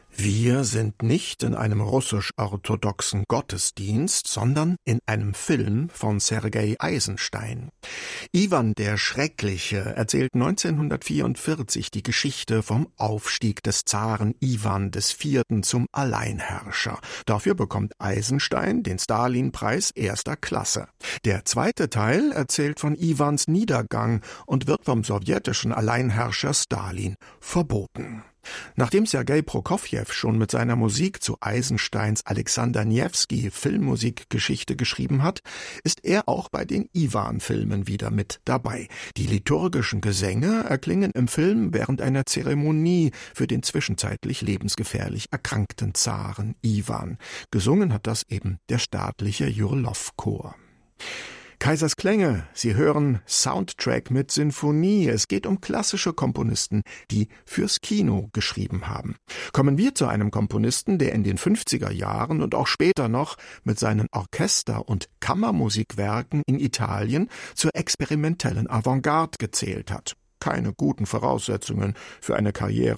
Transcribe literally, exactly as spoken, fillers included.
Wir sind nicht in einem russisch-orthodoxen Gottesdienst, sondern in einem Film von Sergei Eisenstein. Iwan der Schreckliche erzählt neunzehnhundertvierundvierzig die Geschichte vom Aufstieg des Zaren Iwan des Vierten zum Alleinherrscher. Dafür bekommt Eisenstein den Stalin-Preis erster Klasse. Der zweite Teil erzählt von Iwans Niedergang und wird vom sowjetischen Alleinherrscher Stalin verboten. Nachdem Sergei Prokofjew schon mit seiner Musik zu Eisensteins Alexander Newski Filmmusikgeschichte geschrieben hat, ist er auch bei den Iwan-Filmen wieder mit dabei. Die liturgischen Gesänge erklingen im Film während einer Zeremonie für den zwischenzeitlich lebensgefährlich erkrankten Zaren Iwan. Gesungen hat das eben der staatliche Jurlow-Chor. Kaisers Klänge, Sie hören Soundtrack mit Sinfonie. Es geht um klassische Komponisten, die fürs Kino geschrieben haben. Kommen wir zu einem Komponisten, der in den fünfziger Jahren und auch später noch mit seinen Orchester- und Kammermusikwerken in Italien zur experimentellen Avantgarde gezählt hat. Keine guten Voraussetzungen für eine Karriere